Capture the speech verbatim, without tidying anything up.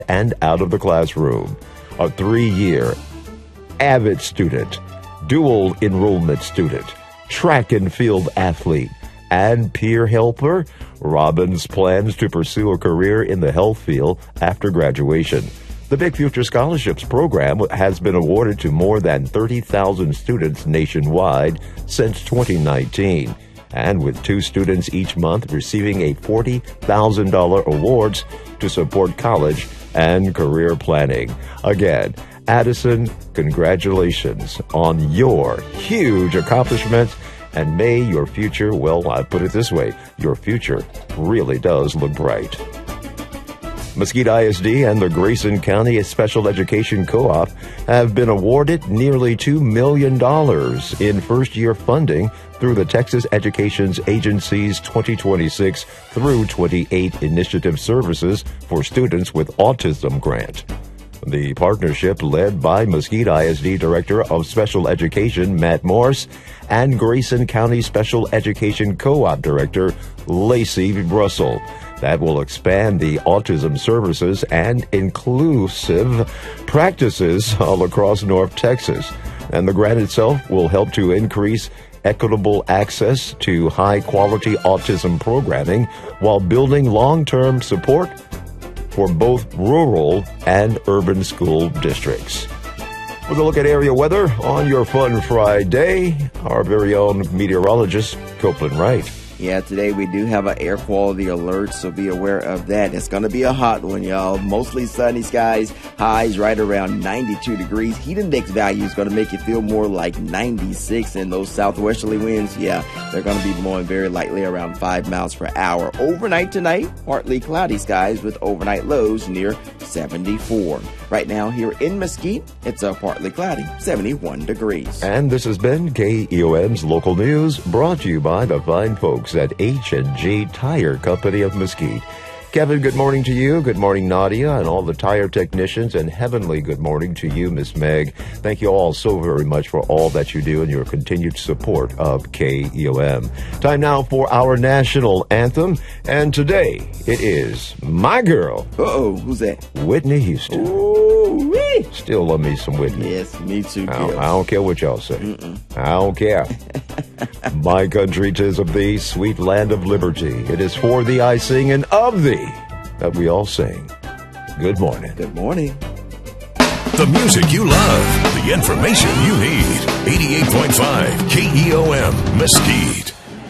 and out of the classroom. A three-year avid student, dual enrollment student, track and field athlete, and peer helper, Robbins plans to pursue a career in the health field after graduation. The Big Future Scholarships program has been awarded to more than thirty thousand students nationwide since twenty nineteen. And with two students each month receiving a forty thousand dollars awards to support college and career planning. Again, Addison, congratulations on your huge accomplishment, and may your future, well, I put it this way, your future really does look bright. Mesquite I S D and the Grayson County Special Education Co-op have been awarded nearly two million dollars in first-year funding through the Texas Education Agency's twenty twenty-six through twenty-eight Initiative Services for Students with Autism grant. The partnership, led by Mesquite I S D Director of Special Education Matt Morse and Grayson County Special Education Co-op Director Lacey Russell, that will expand the autism services and inclusive practices all across North Texas. And the grant itself will help to increase equitable access to high-quality autism programming while building long-term support for both rural and urban school districts. With a look at area weather on your Fun Friday, our very own meteorologist, Copeland Wright. Yeah, today we do have an air quality alert, so be aware of that. It's going to be a hot one, y'all. Mostly sunny skies, highs right around ninety-two degrees. Heat index value is going to make you feel more like ninety-six, and those southwesterly winds, yeah, they're going to be blowing very lightly around five miles per hour. Overnight tonight, partly cloudy skies with overnight lows near seventy-four. Right now here in Mesquite, it's a partly cloudy, seventy-one degrees. And this has been K E O M's Local News, brought to you by the fine folks at H and G Tire Company of Mesquite. Kevin, good morning to you. Good morning, Nadia, and all the tire technicians. And heavenly good morning to you, Miss Meg. Thank you all so very much for all that you do and your continued support of K E O M. Time now for our national anthem. And today it is My Girl. Uh-oh, who's that? Whitney Houston. Ooh-wee. Still love me some Whitney. Yes, me too, I don't, Gil. I don't care what y'all say. Mm-mm. I don't care. My country, 'tis of thee, sweet land of liberty. It is for thee I sing, and of thee that we all sing. Good morning. Good morning. The music you love, the information you need. eighty-eight point five K E O M Mesquite.